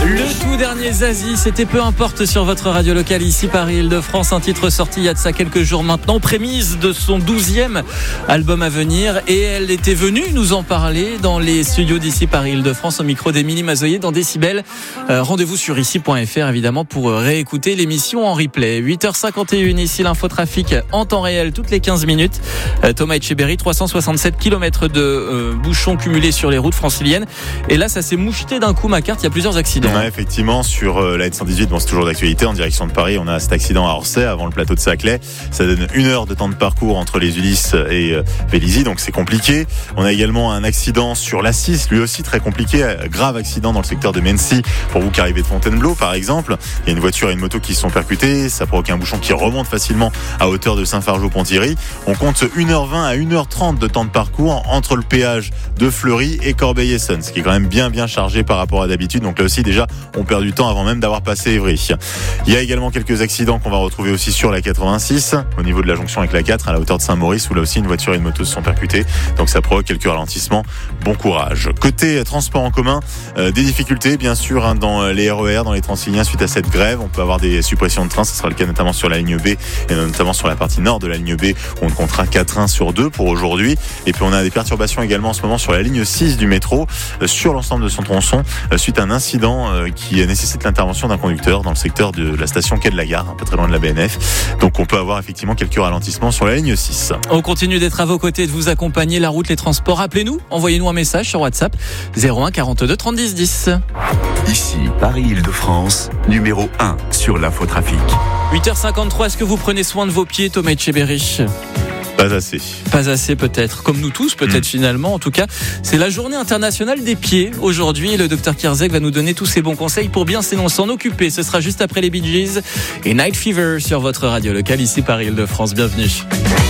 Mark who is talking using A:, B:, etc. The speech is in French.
A: Le tout dernier Zazie, c'était Peu importe sur votre radio locale ici Paris-Île-de-France, un titre sorti il y a de ça quelques jours maintenant, prémisse de son 12e album à venir, et elle était venue nous en parler dans les studios d'ici Paris-Île-de-France au micro d'Émilie Mazoyer dans Décibel. Rendez-vous sur ici.fr évidemment pour réécouter l'émission en replay. 8h51 ici l'infotrafic en temps réel toutes les 15 minutes. Thomas Etcheberry, 367 km de bouchons cumulés sur les routes franciliennes, et là ça s'est moucheté d'un coup ma carte, il y a plusieurs accidents.
B: Ouais, effectivement, sur la N118, bon, c'est toujours d'actualité. En direction de Paris, on a cet accident à Orsay, avant le plateau de Saclay. Ça donne 1 heure de temps de parcours entre les Ulysses et Vélizy, donc c'est compliqué. On a également un accident sur l'A6, lui aussi très compliqué. Grave accident dans le secteur de Mency, pour vous qui arrivez de Fontainebleau, par exemple. Il y a une voiture et une moto qui se sont percutées. Ça provoque un bouchon qui remonte facilement à hauteur de Saint-Fargeau-Ponthierry. On compte 1h20 à 1h30 de temps de parcours entre le péage de Fleury et Corbeil-Essonnes, ce qui est quand même bien chargé par rapport à d'habitude. Donc là aussi, déjà, on perd du temps avant même d'avoir passé Évry. Il y a également quelques accidents qu'on va retrouver aussi sur la 86, au niveau de la jonction avec la 4, à la hauteur de Saint-Maurice, où là aussi une voiture et une moto se sont percutées. Donc ça provoque quelques ralentissements. Bon courage. Côté transport en commun, des difficultés bien sûr dans les RER, dans les Transiliens suite à cette grève. On peut avoir des suppressions de trains, ce sera le cas notamment sur la ligne B et notamment sur la partie nord de la ligne B, où on comptera 4 trains sur 2 pour aujourd'hui. Et puis on a des perturbations également en ce moment sur la ligne 6 du métro, sur l'ensemble de son tronçon, suite à un incident qui nécessite l'intervention d'un conducteur dans le secteur de la station quai de la Gare, un peu très loin de la BNF. Donc on peut avoir effectivement quelques ralentissements sur la ligne 6.
A: On continue d'être à vos côtés, de vous accompagner, la route, les transports. Appelez-nous, envoyez-nous un message sur WhatsApp 01 42 30 10 10.
C: Ici Paris-Île-de-France, numéro 1 sur l'infotrafic.
A: 8h53, est-ce que vous prenez soin de vos pieds, Thomas Etcheberry ?
B: Pas assez.
A: Pas assez peut-être, comme nous tous peut-être finalement. En tout cas, c'est la journée internationale des pieds aujourd'hui. Le docteur Kierzek va nous donner tous ses bons conseils pour bien s'en occuper. Ce sera juste après les Bee Gees et Night Fever sur votre radio locale ici Paris-Île-de-France. Bienvenue.